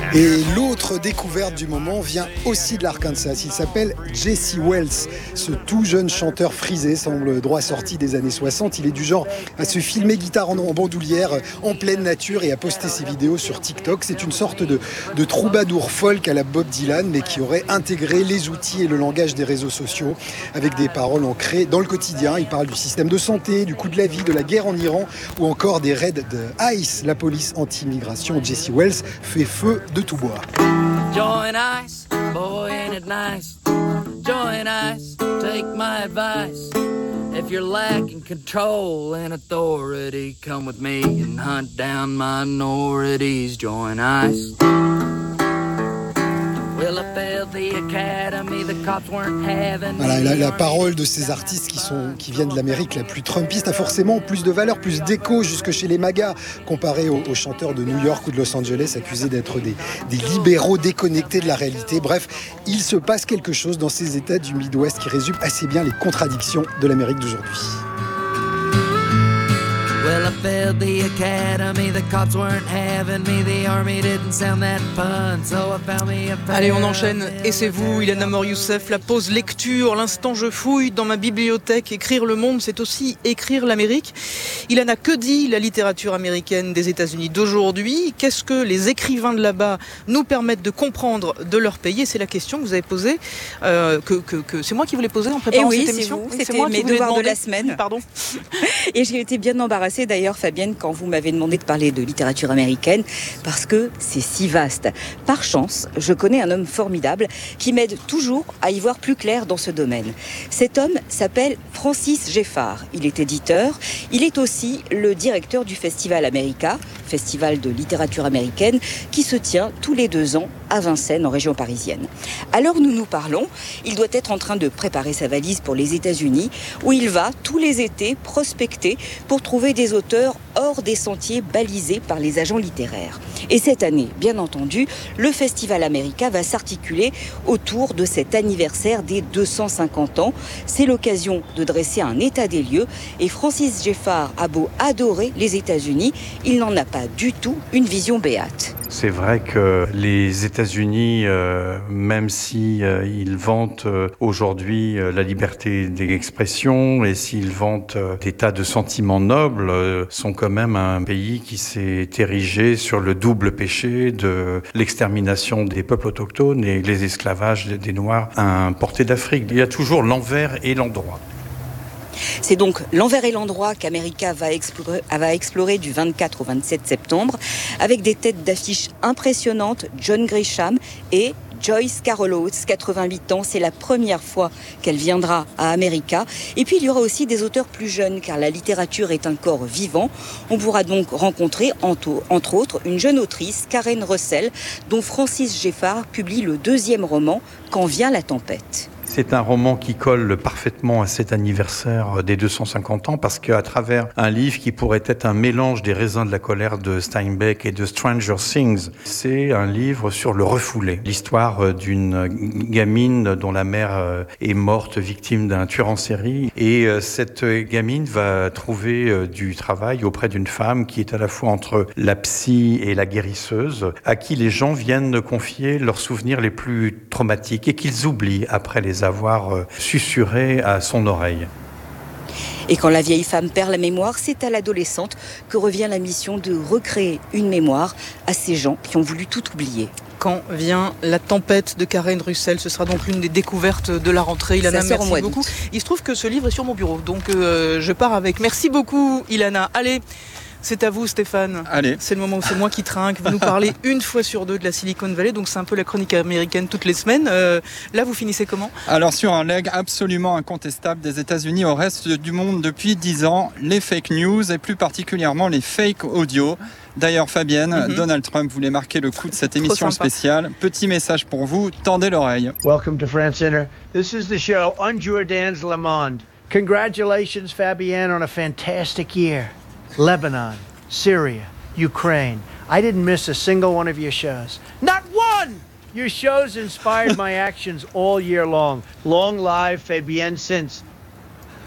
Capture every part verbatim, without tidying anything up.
Et l'autre découverte du moment vient aussi de l'Arkansas. Il s'appelle Jesse Wells. Ce tout jeune chanteur frisé semble droit sorti des années soixante. Il est du genre à se filmer guitare en bandoulière en pleine nature et à poster ses vidéos sur TikTok. C'est une sorte de, de troubadour folk à la Bob Dylan, mais qui aurait intégré les outils et le langage des réseaux sociaux avec des paroles ancrées dans le quotidien. Il parle du système de santé, du coût de la vie, de la guerre en Iran ou encore des raids de ICE, la police anti-immigration. Jesse Wells fait feu de tout bois. Join ICE, boy ain't it nice. Join ICE, take my advice. If you're lacking control and authority, come with me and hunt down minorities. Join ICE. Voilà, la, la parole de ces artistes qui, sont, qui viennent de l'Amérique la plus trumpiste a forcément plus de valeur, plus d'écho jusque chez les magas, comparé aux, aux chanteurs de New York ou de Los Angeles accusés d'être des, des libéraux déconnectés de la réalité. Bref, il se passe quelque chose dans ces États du Midwest qui résume assez bien les contradictions de l'Amérique d'aujourd'hui. Well, I failed the academy, the cops weren't having me, the army didn't sound that fun, so I found me a... Allez, on enchaîne, et c'est vous, Ilana Mor-Youssef, la pause lecture, l'instant je fouille dans ma bibliothèque. Écrire le monde, c'est aussi écrire l'Amérique. Ilana, que dit la littérature américaine des États-Unis d'aujourd'hui? Qu'est-ce que les écrivains de là-bas nous permettent de comprendre de leur pays? Et c'est la question que vous avez posée, euh, que, que, que c'est moi qui vous l'ai posée en préparant oui, cette émission. Vous, oui, c'était c'est moi mes qui devoirs demandé. de la semaine. Pardon. Et j'ai été bien embarrassée d'ailleurs, Fabienne, quand vous m'avez demandé de parler de littérature américaine, parce que c'est si vaste. Par chance, je connais un homme formidable qui m'aide toujours à y voir plus clair dans ce domaine. Cet homme s'appelle Francis Geffard. Il est éditeur. Il est aussi le directeur du Festival America, festival de littérature américaine, qui se tient tous les deux ans à Vincennes, en région parisienne. Alors nous nous parlons, il doit être en train de préparer sa valise pour les États-Unis, où il va tous les étés prospecter pour trouver des auteurs hors des sentiers balisés par les agents littéraires. Et cette année, bien entendu, le Festival America va s'articuler autour de cet anniversaire des deux cent cinquante ans. C'est l'occasion de dresser un état des lieux, et Francis Geffard a beau adorer les États-Unis, il n'en a pas du tout une vision béate. C'est vrai que les États-Unis, euh, même si euh, ils vantent euh, aujourd'hui euh, la liberté d'expression et s'ils vantent euh, des tas de sentiments nobles, euh, sont quand même un pays qui s'est érigé sur le double péché de l'extermination des peuples autochtones et les esclavages des Noirs importés d'Afrique. Il y a toujours l'envers et l'endroit. C'est donc l'envers et l'endroit qu'America va explorer, va explorer du vingt-quatre au vingt-sept septembre, avec des têtes d'affiche impressionnantes, John Grisham et Joyce Carol Oates, quatre-vingt-huit ans, c'est la première fois qu'elle viendra à America. Et puis il y aura aussi des auteurs plus jeunes, car la littérature est un corps vivant. On pourra donc rencontrer, entre autres, une jeune autrice, Karen Russell, dont Francis Geffard publie le deuxième roman, Quand vient la tempête. C'est un roman qui colle parfaitement à cet anniversaire des deux cent cinquante ans parce qu'à travers un livre qui pourrait être un mélange des raisins de la colère de Steinbeck et de Stranger Things, c'est un livre sur le refoulé. L'histoire d'une gamine dont la mère est morte victime d'un tueur en série. Et cette gamine va trouver du travail auprès d'une femme qui est à la fois entre la psy et la guérisseuse, à qui les gens viennent confier leurs souvenirs les plus traumatiques et qu'ils oublient après les avoir susurré à son oreille. Et quand la vieille femme perd la mémoire, c'est à l'adolescente que revient la mission de recréer une mémoire à ces gens qui ont voulu tout oublier. Quand vient la tempête de Karen Russell, ce sera donc l'une des découvertes de la rentrée. Ilana, merci beaucoup. Il se trouve que ce livre est sur mon bureau, donc euh, je pars avec. Merci beaucoup, Ilana. Allez, c'est à vous, Stéphane. Allez. C'est le moment où c'est moi qui trinque. Vous nous parlez une fois sur deux de la Silicon Valley, donc c'est un peu la chronique américaine toutes les semaines. Euh, là, vous finissez comment ? Alors, sur un leg absolument incontestable des États-Unis au reste du monde depuis dix ans, les fake news et plus particulièrement les fake audio. D'ailleurs, Fabienne, mm-hmm. Donald Trump voulait marquer le coup de cette émission spéciale. Petit message pour vous, tendez l'oreille. Welcome to France Inter. This is the show on Jourdain's Le Monde. Congratulations, Fabienne, on a fantastic year. Lebanon, Syria, Ukraine. I didn't miss a single one of your shows. Not one! Your shows inspired my actions all year long. Long live Fabienne since.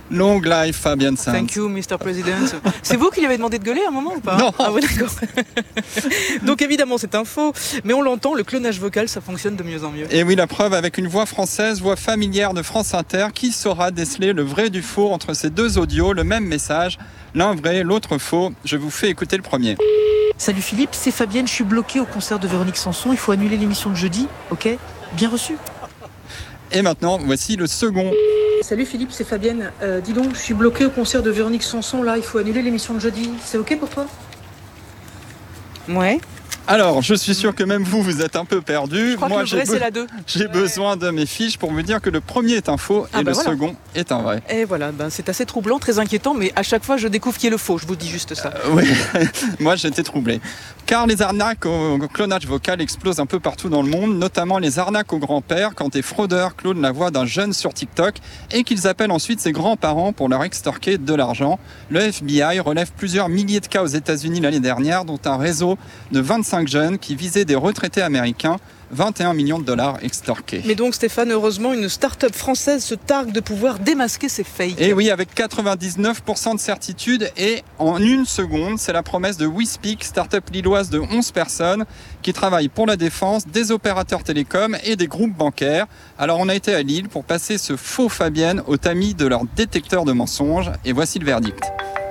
Long life Fabienne Sands. Thank you, mister President. C'est vous qui lui avez demandé de gueuler à un moment ou pas? Non. Ah oui, d'accord. Donc évidemment, c'est un faux, mais on l'entend, le clonage vocal, ça fonctionne de mieux en mieux. Et oui, la preuve avec une voix française, voix familière de France Inter, qui saura déceler le vrai du faux entre ces deux audios, le même message, l'un vrai, l'autre faux. Je vous fais écouter le premier. Salut Philippe, c'est Fabienne, je suis bloquée au concert de Véronique Sanson, il faut annuler l'émission de jeudi, ok? Bien reçu. Et maintenant, voici le second. Salut Philippe, c'est Fabienne. Euh, dis donc, je suis bloquée au concert de Véronique Sanson, là, il faut annuler l'émission de jeudi. C'est ok pour toi? Ouais. Alors, je suis sûr que même vous, vous êtes un peu perdu. Je crois Moi, que le vrai, j'ai, be- c'est la deux. j'ai besoin de mes fiches pour vous dire que le premier est un faux Ah et bah le voilà. second est un vrai. Et voilà, ben, c'est assez troublant, très inquiétant, mais à chaque fois, je découvre qui est le faux, je vous dis juste ça. Euh, oui, moi j'étais troublé. Car les arnaques au clonage vocal explosent un peu partout dans le monde, notamment les arnaques au grand-père quand des fraudeurs clonent la voix d'un jeune sur TikTok et qu'ils appellent ensuite ses grands-parents pour leur extorquer de l'argent. Le F B I relève plusieurs milliers de cas aux États-Unis l'année dernière, dont un réseau de vingt-cinq jeunes qui visaient des retraités américains. vingt et un millions de dollars extorqués. Mais donc Stéphane, heureusement, une start-up française se targue de pouvoir démasquer ces fakes. Et oui, avec quatre-vingt-dix-neuf pour cent de certitude et en une seconde, c'est la promesse de WeSpeak, start-up lilloise de onze personnes qui travaille pour la défense, des opérateurs télécoms et des groupes bancaires. Alors on a été à Lille pour passer ce faux Fabienne au tamis de leur détecteur de mensonges et voici le verdict.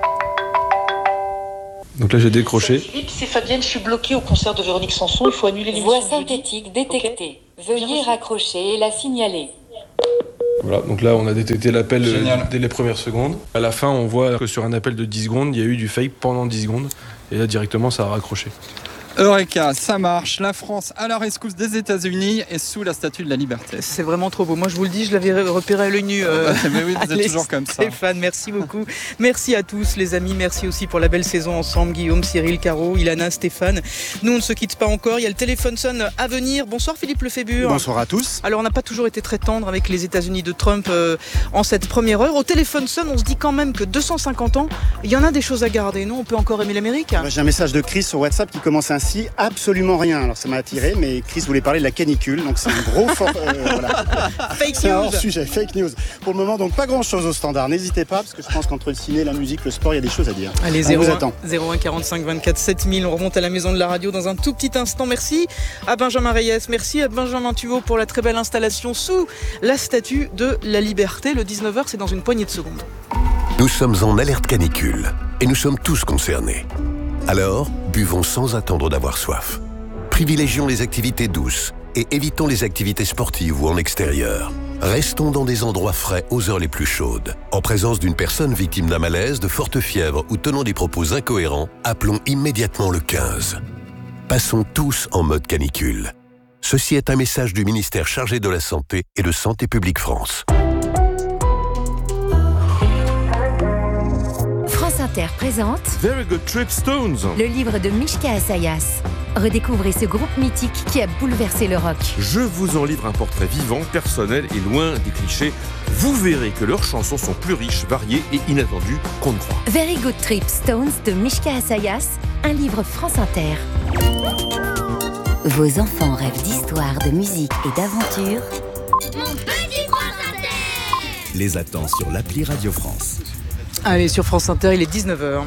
Donc là j'ai décroché. Philippe, c'est Fabienne, je suis bloquée au concert de Véronique Sanson, il faut annuler l'émission Voix de jeudi. synthétique détectée. Veuillez raccrocher et la signaler. Voilà, donc là on a détecté l'appel euh, Génial. dès les premières secondes. À la fin on voit que sur un appel de dix secondes, il y a eu du fake pendant dix secondes. Et là directement ça a raccroché. Eureka, ça marche. La France à la rescousse des États-Unis et sous la statue de la liberté. C'est vraiment trop beau. Moi, je vous le dis, je l'avais repéré à l'œil nu. Euh... Mais oui, vous êtes Allez, toujours comme ça. Stéphane, merci beaucoup. Merci à tous, les amis. Merci aussi pour la belle saison ensemble. Guillaume, Cyril, Caro, Ilana, Stéphane. Nous, on ne se quitte pas encore. Il y a le téléphone sonne à venir. Bonsoir, Philippe Lefébure. Bonsoir à tous. Alors, on n'a pas toujours été très tendre avec les États-Unis de Trump euh, en cette première heure. Au téléphone sonne, on se dit quand même que deux cent cinquante ans, il y en a des choses à garder. Non, on peut encore aimer l'Amérique. J'ai un message de Chris sur WhatsApp qui commence ainsi. Absolument rien. Alors ça m'a attiré, mais Chris voulait parler de la canicule, donc c'est un gros fort. Euh, voilà. Fake C'est un news. hors sujet, fake news. Pour le moment, donc pas grand chose au standard. N'hésitez pas, parce que je pense qu'entre le ciné, la musique, le sport, il y a des choses à dire. Allez, On zéro vous un, attend. zéro un quarante-cinq vingt-quatre sept mille. On remonte à la maison de la radio dans un tout petit instant. Merci à Benjamin Reyes. Merci à Benjamin Thuot pour la très belle installation sous la statue de la liberté. Le dix-neuf heures, c'est dans une poignée de secondes. Nous sommes en alerte canicule et nous sommes tous concernés. Alors, buvons sans attendre d'avoir soif. Privilégions les activités douces et évitons les activités sportives ou en extérieur. Restons dans des endroits frais aux heures les plus chaudes. En présence d'une personne victime d'un malaise, de forte fièvre ou tenant des propos incohérents, appelons immédiatement le quinze. Passons tous en mode canicule. Ceci est un message du ministère chargé de la Santé et de Santé publique France. France Inter présente Very Good Trip Stones, le livre de Mishka Assayas. Redécouvrez ce groupe mythique qui a bouleversé le rock. Je vous en livre un portrait vivant, personnel et loin des clichés. Vous verrez que leurs chansons sont plus riches, variées et inattendues qu'on ne croit. Very Good Trip Stones de Mishka Assayas, un livre France Inter. Vos enfants rêvent d'histoire, de musique et d'aventure. Mon petit France Inter les attend sur l'appli Radio France. Allez, sur France Inter, il est dix-neuf heures.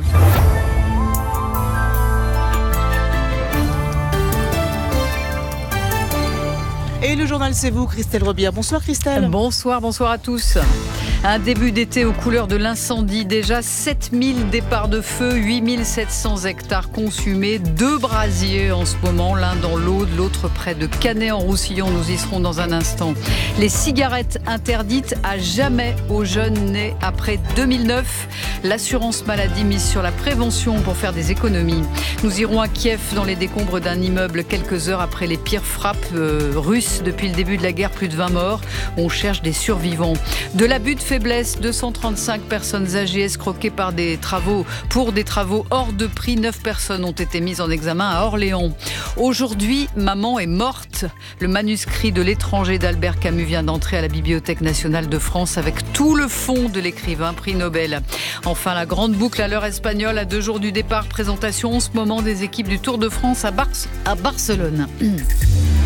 Et le journal, c'est vous, Christelle Robillard. Bonsoir, Christelle. Bonsoir, bonsoir à tous. Un début d'été aux couleurs de l'incendie. Déjà sept mille départs de feu, huit mille sept cents hectares consumés. Deux brasiers en ce moment, l'un dans l'Aude, l'autre près de Canet-en-Roussillon. Nous y serons dans un instant. Les cigarettes interdites à jamais aux jeunes nés après deux mille neuf. L'assurance maladie mise sur la prévention pour faire des économies. Nous irons à Kiev dans les décombres d'un immeuble quelques heures après les pires frappes euh, russes depuis le début de la guerre. Plus de vingt morts. On cherche des survivants. De l'abus de faiblesse, deux cent trente-cinq personnes âgées escroquées par des travaux, pour des travaux hors de prix. neuf personnes ont été mises en examen à Orléans. Aujourd'hui, maman est morte. Le manuscrit de L'étranger d'Albert Camus vient d'entrer à la Bibliothèque nationale de France avec tout le fond de l'écrivain, prix Nobel. Enfin, la grande boucle à l'heure espagnole à deux jours du départ. Présentation en ce moment des équipes du Tour de France à, Bar- à Barcelone.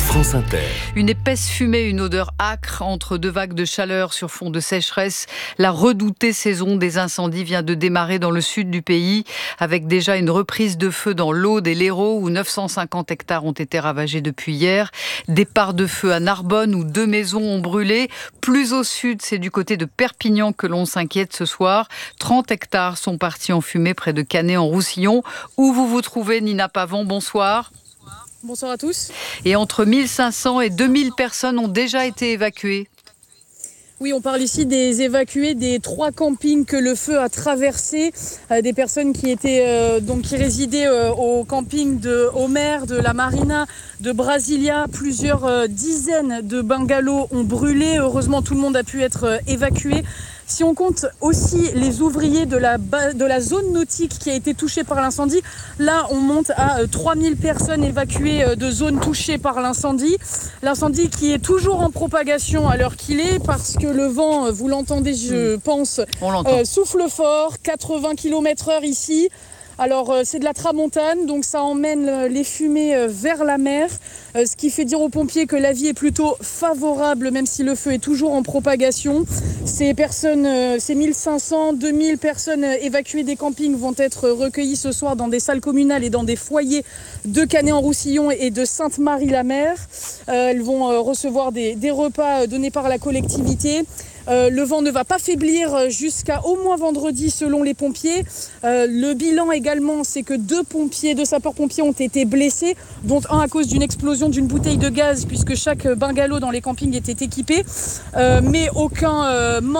France Inter. Une épaisse fumée, une odeur âcre entre deux vagues de chaleur sur fond de sécheresse. La redoutée saison des incendies vient de démarrer dans le sud du pays, avec déjà une reprise de feu dans l'Aude et l'Hérault, où neuf cent cinquante hectares ont été ravagés depuis hier. Départ de feu à Narbonne, où deux maisons ont brûlé. Plus au sud, c'est du côté de Perpignan que l'on s'inquiète ce soir. trente hectares sont partis en fumée près de Canet-en-Roussillon. Où vous vous trouvez, Nina Pavon, bonsoir. Bonsoir à tous. Et entre mille cinq cents et deux mille personnes ont déjà été évacuées. Oui, on parle ici des évacués des trois campings que le feu a traversés, euh, des personnes qui étaient euh, donc qui résidaient euh, au camping de Homer, de la Marina, de Brasilia. Plusieurs euh, dizaines de bungalows ont brûlé. Heureusement, tout le monde a pu être euh, évacué. Si on compte aussi les ouvriers de la, de la zone nautique qui a été touchée par l'incendie, là on monte à trois mille personnes évacuées de zones touchées par l'incendie. L'incendie qui est toujours en propagation à l'heure qu'il est, parce que le vent, vous l'entendez je pense, euh, souffle fort, quatre-vingts kilomètres heure ici. Alors euh, c'est de la tramontane, donc ça emmène euh, les fumées euh, vers la mer, euh, ce qui fait dire aux pompiers que la vie est plutôt favorable, même si le feu est toujours en propagation. Ces personnes, euh, ces mille cinq cents, deux mille personnes euh, évacuées des campings vont être recueillies ce soir dans des salles communales et dans des foyers de Canet-en-Roussillon et de Sainte-Marie-la-Mer. Euh, elles vont euh, recevoir des, des repas donnés par la collectivité. Euh, le vent ne va pas faiblir jusqu'à au moins vendredi selon les pompiers. Euh, le bilan également, c'est que deux pompiers, deux sapeurs-pompiers ont été blessés, dont un à cause d'une explosion d'une bouteille de gaz, puisque chaque bungalow dans les campings était équipé. Euh, mais aucun euh, mort